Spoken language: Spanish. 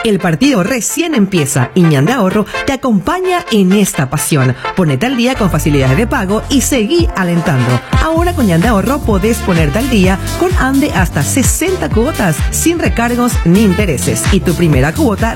El partido recién empieza y Ñan de Ahorro te acompaña en esta pasión. Ponete al día con facilidades de pago y seguí alentando. Ahora con Ñan de Ahorro podés ponerte al día con Ande hasta 60 cuotas sin recargos ni intereses. Y tu primera cuota